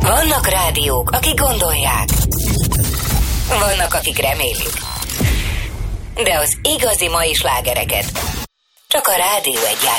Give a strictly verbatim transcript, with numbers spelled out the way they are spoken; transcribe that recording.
Vannak rádiók, akik gondolják. Vannak, akik remélik. De az igazi mai slágereket csak a Rádió Egyben